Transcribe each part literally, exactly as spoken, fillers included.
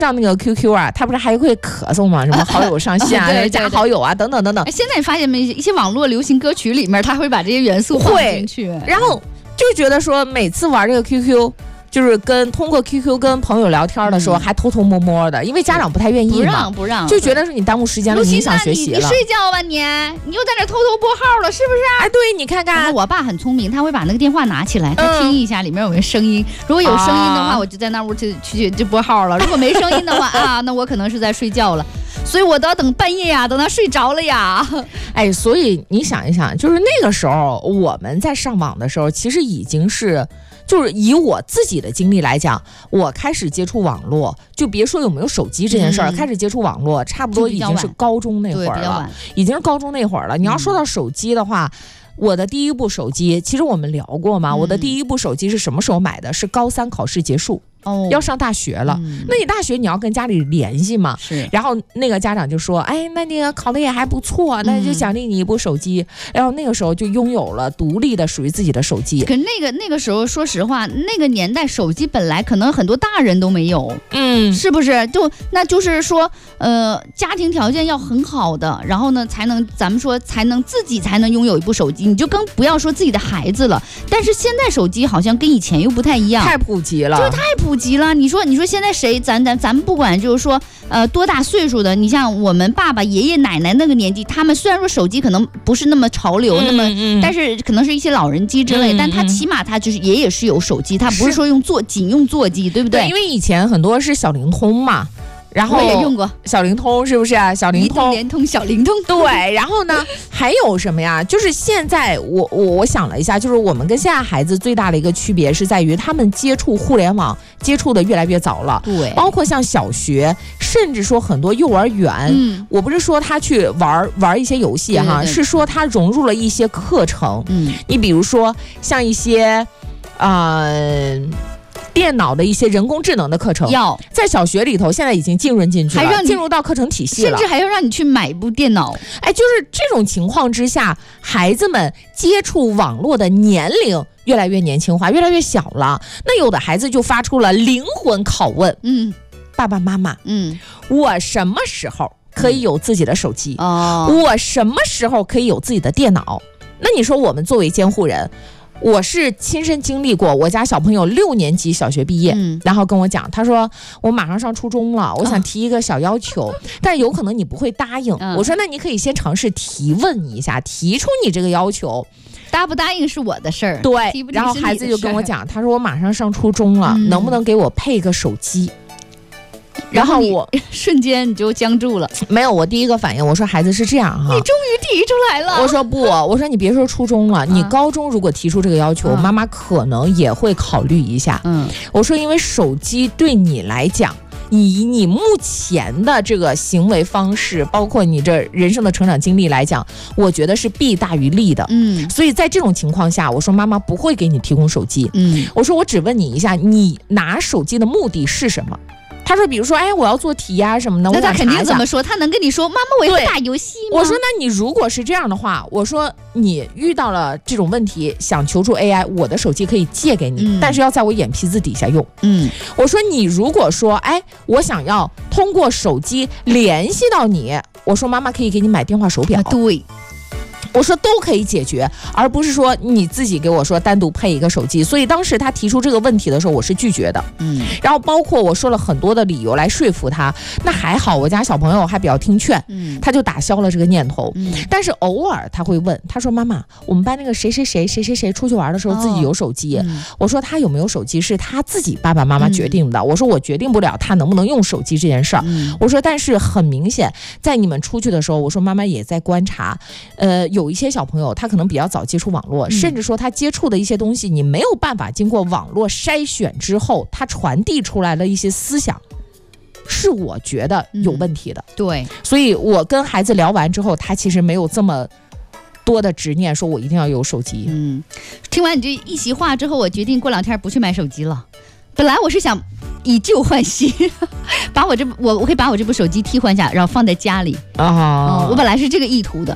上那个 Q Q 啊，他不是还会咳嗽吗？什么好友上线啊， 对对对加好友啊，等等等等。 现在你发现没？一些网络流行歌曲里面，他会把这些元素放进去， 然后就觉得说，每次玩这个 Q Q。就是跟通过 Q Q 跟朋友聊天的时候，还偷偷摸摸的，因为家长不太愿意嘛， 不让不让， 就觉得说你耽误时间了，影响学习了。 你睡觉吧你，你又在这偷偷拨号了，是不是？ 哎，对，你看看。 然后我爸很聪明，他会把那个电话拿起来，他听一下里面有没有声音。如果有声音的话，我就在那屋去去就拨号了；如果没声音的话啊，那我可能是在睡觉了。所以我都要等半夜呀，等他睡着了呀。 哎，所以你想一想，就是那个时候我们在上网的时候，其实已经是。就是以我自己的经历来讲，我开始接触网络，就别说有没有手机这件事儿、嗯，开始接触网络，差不多已经是高中那会儿了，已经是高中那会儿了。你要说到手机的话，嗯、我的第一部手机，其实我们聊过嘛、嗯，我的第一部手机是什么时候买的？是高三考试结束。哦，要上大学了、嗯，那你大学你要跟家里联系嘛？ 是。 然后那个家长就说：“哎，那那个考的也还不错，那就奖励你一部手机。嗯”然后那个时候就拥有了独立的属于自己的手机。 可那个那个时候，说实话，那个年代手机本来可能很多大人都没有，嗯，是不是？就那就是说，呃，家庭条件要很好的，然后呢，才能咱们说才能自己才能拥有一部手机。你就更不要说自己的孩子了。但是现在手机好像跟以前又不太一样， 太普及了， 就太普。普及了，你说，你说现在谁，咱咱咱们不管，就是说，呃，多大岁数的，你像我们爸爸、爷爷奶奶那个年纪，他们虽然说手机可能不是那么潮流，嗯、那么、嗯，但是可能是一些老人机之类，嗯、但他起码他就是也也是有手机，他不是说用座仅用座机，对不对？ 对，因为以前很多是小灵通嘛。然后我也用过小灵通，是不是啊？小灵通、 联通、小灵通。 对，然后呢，还有什么呀？就是现在我我我想了一下，就是我们跟现在孩子最大的一个区别是在于，他们接触互联网接触的越来越早了。 对， 包括像小学，甚至说很多幼儿园，嗯，我不是说他去玩玩一些游戏哈，对对对，是说他融入了一些课程。嗯，你比如说像一些，呃。电脑的一些人工智能的课程， 要在小学里头，现在已经浸润进去了， 还让你进入到课程体系了， 甚至还要让你去买一部电脑。 哎，就是这种情况之下，孩子们接触网络的年龄越来越年轻化，越来越小了。那有的孩子就发出了灵魂拷问：嗯，爸爸妈妈，嗯，我什么时候可以有自己的手机？哦，我什么时候可以有自己的电脑？那你说，我们作为监护人。我是亲身经历过，我家小朋友六年级小学毕业、嗯、然后跟我讲，他说我马上上初中了，我想提一个小要求、哦、但有可能你不会答应、嗯、我说那你可以先尝试提问一下，提出你这个要求， 答不答应是我的事儿。 对，然后孩子就跟我讲，他说我马上上初中了、嗯、能不能给我配个手机？然后我瞬间你就僵住了。 没有，我第一个反应我说孩子是这样哈， 你终于提出来了。 我说不，我说你别说初中了、啊、你高中如果提出这个要求、啊、妈妈可能也会考虑一下。嗯，我说因为手机对你来讲，以你目前的这个行为方式，包括你这人生的成长经历来讲，我觉得是弊大于利的。嗯，所以在这种情况下，我说妈妈不会给你提供手机。嗯，我说我只问你一下，你拿手机的目的是什么？他说比如说哎我要做题呀、啊、什么的， 那他肯定怎么说？他能跟你说妈妈我要打游戏吗？ 我说那你如果是这样的话，我说你遇到了这种问题想求助 A I， 我的手机可以借给你、嗯、但是要在我眼皮子底下用。嗯，我说你如果说哎我想要通过手机联系到你，我说妈妈可以给你买电话手表。啊、 对， 我说都可以解决，而不是说你自己给我说单独配一个手机。所以当时他提出这个问题的时候，我是拒绝的。嗯，然后包括我说了很多的理由来说服他，那还好我家小朋友还比较听劝，嗯，他就打消了这个念头。嗯，但是偶尔他会问，他说妈妈，我们班那个谁谁谁谁谁谁出去玩的时候自己有手机、哦嗯、我说他有没有手机是他自己爸爸妈妈决定的、嗯、我说我决定不了他能不能用手机这件事儿、嗯、我说但是很明显在你们出去的时候，我说妈妈也在观察，呃有有一些小朋友他可能比较早接触网络、嗯、甚至说他接触的一些东西你没有办法经过网络筛选之后他传递出来的一些思想是我觉得有问题的、 嗯、对， 所以我跟孩子聊完之后，他其实没有这么多的执念说我一定要有手机。 嗯，听完你这一席话之后，我决定过两天不去买手机了。本来我是想以旧换新，把我这我我可以把我这部手机替换下，然后放在家里啊、哦。我本来是这个意图的。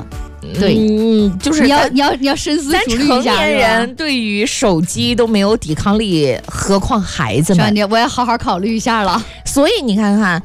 对， 嗯，就是你要你要你要深思熟虑一下。 成年人对于手机都没有抵抗力，何况孩子们？ 你我要好好考虑一下了。 所以你看看。